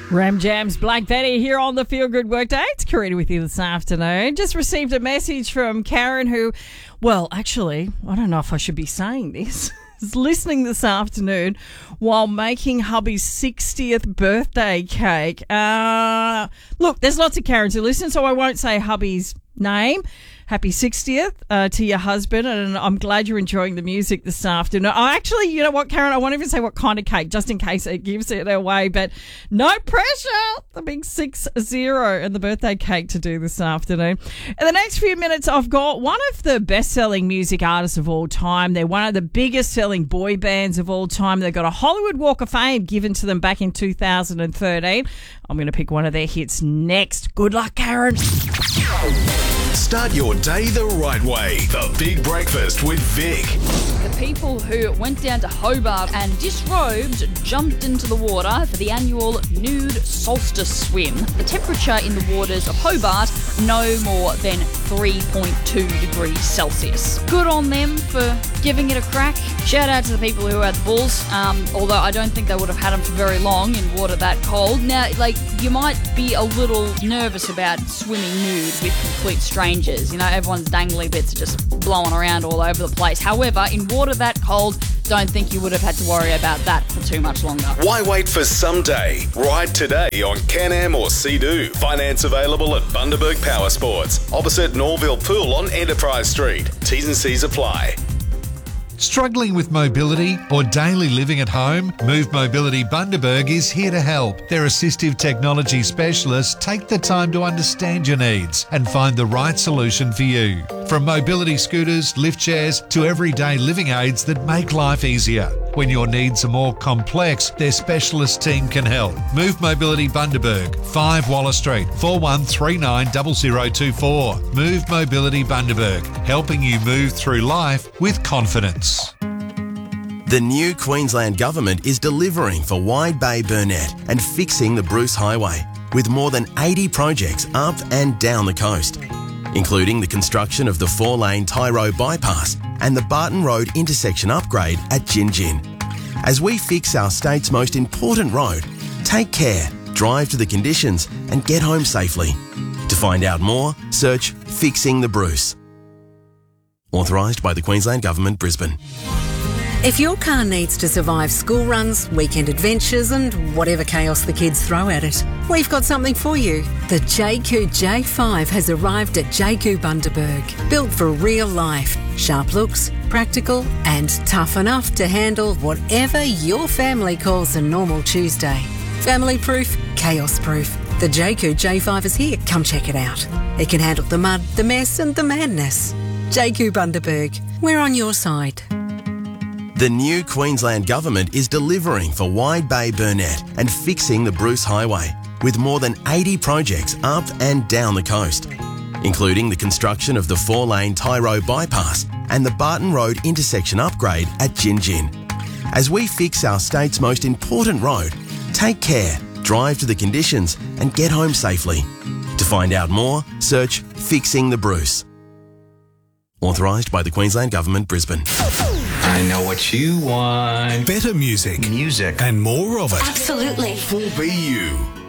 Ram Jam's Black Betty here on the Feel Good Workday. It's Karina with you this afternoon. Just received a message from Karen who, well, actually, I don't know if I should be saying this, is listening this afternoon while making hubby's 60th birthday cake. Look, there's lots of Karens who listen, so I won't say hubby's name. Happy 60th to your husband, and I'm glad you're enjoying the music this afternoon. Actually, you know what, Karen, I won't even say what kind of cake, just in case it gives it away, but no pressure. The big 60 and the birthday cake to do this afternoon. In the next few minutes, I've got one of the best-selling music artists of all time. They're one of the biggest-selling boy bands of all time. They've got a Hollywood Walk of Fame given to them back in 2013. I'm going to pick one of their hits next. Good luck, Karen. Start your day the right way. The Big Breakfast with Vic. The people who went down to Hobart and disrobed jumped into the water for the annual nude solstice swim. The temperature in the waters of Hobart, no more than 3.2 degrees Celsius. Good on them for giving it a crack. Shout out to the people who had the balls, although I don't think they would have had them for very long in water that cold. Now, you might be a little nervous about swimming nude with complete strangers. You know, everyone's dangly bits are just blowing around all over the place. However, in water that cold, don't think you would have had to worry about that for too much longer. Why wait for someday? Ride today on Can-Am or Sea-Doo. Finance available at Bundaberg Power Sports, opposite Norville Pool on Enterprise Street. T's and C's apply. Struggling with mobility or daily living at home? Move Mobility Bundaberg is here to help. Their assistive technology specialists take the time to understand your needs and find the right solution for you. From mobility scooters, lift chairs to everyday living aids that make life easier. When your needs are more complex, their specialist team can help. Move Mobility Bundaberg, 5 Waller Street, 4139 0024. Move Mobility Bundaberg, helping you move through life with confidence. The new Queensland Government is delivering for Wide Bay Burnett and fixing the Bruce Highway, with more than 80 projects up and down the coast, including the construction of the 4-lane Tyro bypass and the Barton Road intersection upgrade at Gin Gin. As we fix our state's most important road, take care, drive to the conditions and get home safely. To find out more, search Fixing the Bruce. Authorised by the Queensland Government, Brisbane. If your car needs to survive school runs, weekend adventures and whatever chaos the kids throw at it, we've got something for you. The JQ J5 has arrived at JQ Bundaberg. Built for real life. Sharp looks, practical and tough enough to handle whatever your family calls a normal Tuesday. Family proof, chaos proof. The JQ J5 is here. Come check it out. It can handle the mud, the mess and the madness. JQ Bundaberg. We're on your side. The new Queensland Government is delivering for Wide Bay Burnett and fixing the Bruce Highway, with more than 80 projects up and down the coast, including the construction of the 4-lane Tyro bypass and the Barton Road intersection upgrade at Gin Gin. As we fix our state's most important road, take care, drive to the conditions and get home safely. To find out more, search Fixing the Bruce. Authorised by the Queensland Government, Brisbane. I know what you want. Better music. Music. And more of it. Absolutely. 4BU.